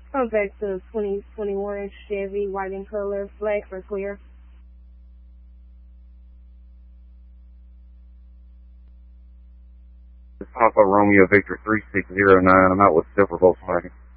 I'm back to 2021 Chevy, white in color, flag for clear. Papa Romeo Victor 3609. I'm out with Silver Volkswagen.